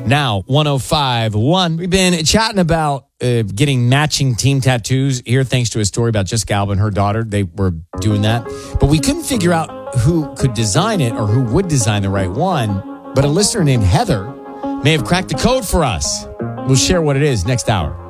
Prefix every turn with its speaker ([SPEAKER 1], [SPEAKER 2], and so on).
[SPEAKER 1] Now, 105.1. We've been chatting about getting matching team tattoos here, thanks to a story about Jessica Alba and her daughter. They were doing that. But we couldn't figure out who could design it or who would design the right one. But a listener named Heather may have cracked the code for us. We'll share what it is next hour.